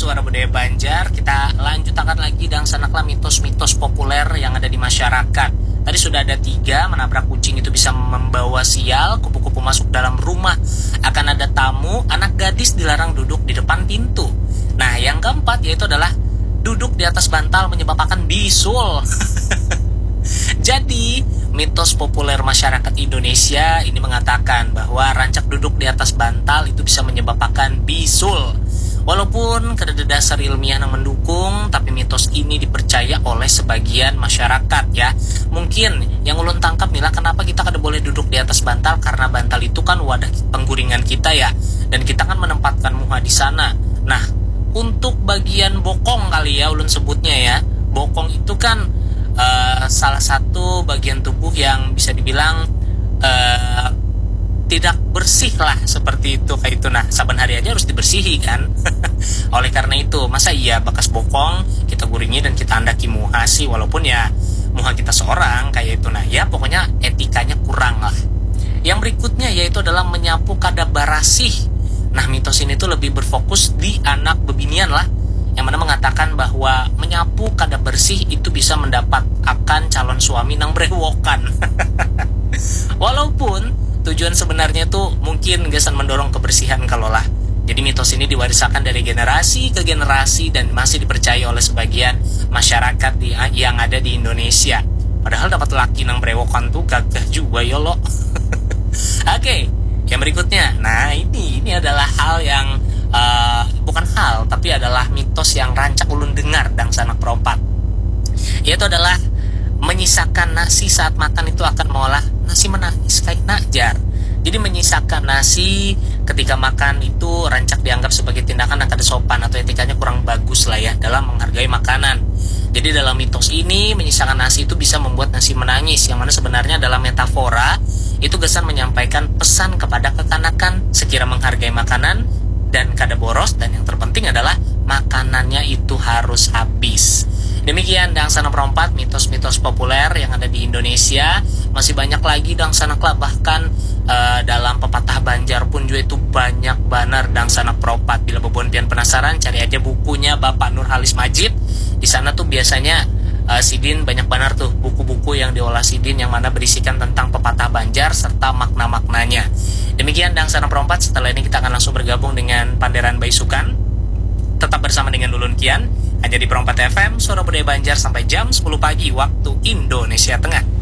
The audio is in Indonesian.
Suara Budaya Banjar. Kita lanjutkan lagi dan sanaklah mitos-mitos populer yang ada di masyarakat. Tadi sudah ada 3, menabrak kucing itu bisa membawa sial, kupu-kupu masuk dalam rumah akan ada tamu, anak gadis dilarang duduk di depan pintu. Nah, yang keempat yaitu adalah duduk di atas bantal menyebabkan bisul. Jadi, mitos populer masyarakat Indonesia ini mengatakan bahwa rancak duduk di atas bantal itu bisa menyebabkan bisul. Walaupun tidak ada dasar ilmiah yang mendukung, tapi mitos ini dipercaya oleh sebagian masyarakat ya. Mungkin yang ulun tangkap nih lah, kenapa kita kada boleh duduk di atas bantal? Karena bantal itu kan wadah pengguringan kita ya, dan kita kan menempatkan muha di sana. Nah, untuk bagian bokong kali ya ulun sebutnya ya. Bokong itu kan salah satu bagian tubuh yang bisa dibilang tidak bersih lah, seperti itu kayak itu. Nah, saban hari aja harus dibersihi kan. Oleh karena itu, masa iya bekas bokong kita guringi dan kita andaki muha sih, walaupun ya muha kita seorang kayak itu. Nah, ya pokoknya etikanya kurang lah. Yang berikutnya yaitu adalah menyapu kada barasih. Nah, mitos ini tuh lebih berfokus di anak bebinian lah, yang mana mengatakan bahwa menyapu kada bersih itu bisa mendapat akan calon suami nang brewokan. Walaupun tujuan sebenarnya tuh mungkin gesan mendorong kebersihan kalau lah. Jadi mitos ini diwariskan dari generasi ke generasi dan masih dipercaya oleh sebagian masyarakat yang ada di Indonesia. Padahal dapat laki nang brewokan tuh gagah juga ya lo. Oke, yang berikutnya. Nah, ini adalah hal yang bukan hal, tapi adalah mitos yang rancak ulun dengar dan sanak perompat. Yaitu adalah menyisakan nasi saat makan itu akan mengolah nasi menangis kayak najar. Jadi menyisakan nasi ketika makan itu rancak dianggap sebagai tindakan yang kada sopan atau etikanya kurang bagus lah ya dalam menghargai makanan. Jadi dalam mitos ini menyisakan nasi itu bisa membuat nasi menangis, yang mana sebenarnya dalam metafora itu gesan menyampaikan pesan kepada kekanakan sekira menghargai makanan dan kada boros, dan yang terpenting adalah makanannya itu harus habis. Demikian dang sana perompat mitos-mitos populer yang ada di Indonesia. Masih banyak lagi dang sana kelak, bahkan dalam pepatah Banjar pun juga itu banyak banar dang sana perompat. Bila bobon pian penasaran, cari aja bukunya Bapak Nurhalis Majid. Di sana tuh biasanya Sidin banyak banar tuh buku-buku yang diolah Sidin yang mana berisikan tentang pepatah Banjar serta makna-maknanya. Demikian dang sana perompat. Setelah ini kita akan langsung bergabung dengan Panderan Baisukan. Tetap bersama dengan Lulun Kian hanya di Perompat FM, Suara Budaya Banjar sampai jam 10 pagi waktu Indonesia Tengah.